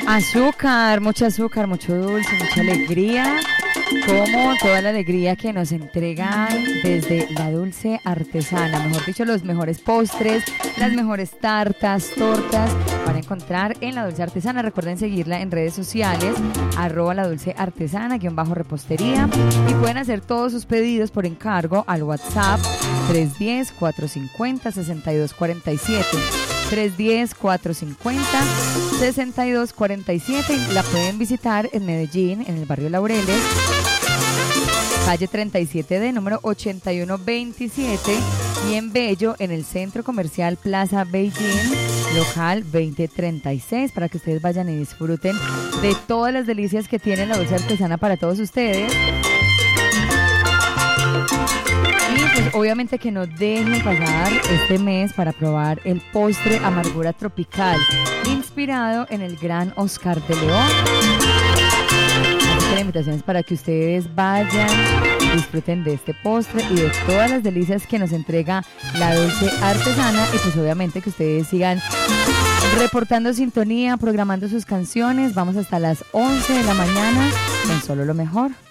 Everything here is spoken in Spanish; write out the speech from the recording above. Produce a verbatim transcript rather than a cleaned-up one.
Azúcar, mucho azúcar, mucho dulce, mucha alegría, como toda la alegría que nos entregan desde La Dulce Artesana, mejor dicho, los mejores postres, las mejores tartas, tortas, van a encontrar en La Dulce Artesana. Recuerden seguirla en redes sociales, arroba La Dulce Artesana, guión bajo repostería, y pueden hacer todos sus pedidos por encargo al WhatsApp tres uno cero, cuatro cinco cero, seis dos cuatro siete. tres uno cero, cuatro cinco cero, seis dos cuatro siete. La pueden visitar en Medellín, en el barrio Laureles, calle treinta y siete D, número ochenta y uno veintisiete, y en Bello, en el Centro Comercial Plaza Beijing, local veinte treinta y seis, para que ustedes vayan y disfruten de todas las delicias que tiene La Dulce Artesana para todos ustedes. Y pues obviamente que no dejen pasar este mes para probar el postre Amargura Tropical, inspirado en el gran Oscar de León. Así que la invitación es para que ustedes vayan, disfruten de este postre y de todas las delicias que nos entrega La Dulce Artesana, y pues obviamente que ustedes sigan reportando sintonía, programando sus canciones. Vamos hasta las once de la mañana con solo lo mejor.